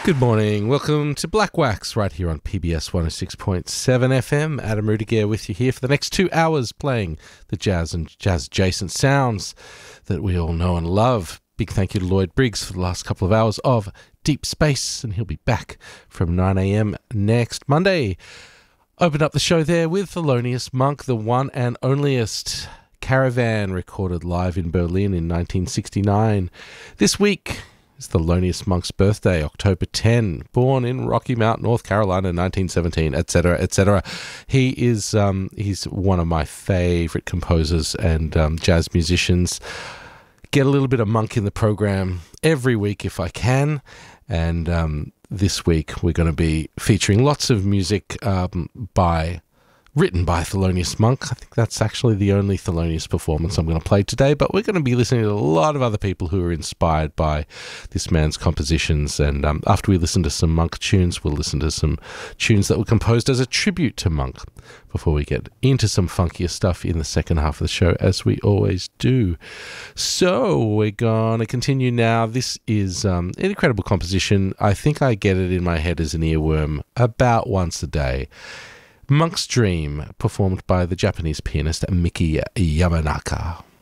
Good morning. Welcome to Black Wax right here on PBS 106.7 FM. Adam Rudiger with you here for the next 2 hours playing the jazz and jazz-adjacent sounds that we all know and love. Big thank you to Lloyd Briggs for the last couple of hours of Deep Space, and he'll be back from 9 a.m. next Monday. Opened up the show there with Thelonious Monk, the one and onlyest. Caravan, recorded live in Berlin in 1969. This week is Thelonious Monk's birthday, October 10, born in Rocky Mount, North Carolina in 1917, etc., etc. He is he's one of my favorite composers and jazz musicians. Get a little bit of Monk in the program every week if I can, and this week we're going to be featuring lots of music written by Thelonious Monk. I think that's actually the only Thelonious performance I'm going to play today, but we're going to be listening to a lot of other people who are inspired by this man's compositions, and after we listen to some Monk tunes, we'll listen to some tunes that were composed as a tribute to Monk before we get into some funkier stuff in the second half of the show, as we always do. So we're going to continue now. This is an incredible composition. I think I get it in my head as an earworm about once a day. Monk's Dream, performed by the Japanese pianist Miki Yamanaka.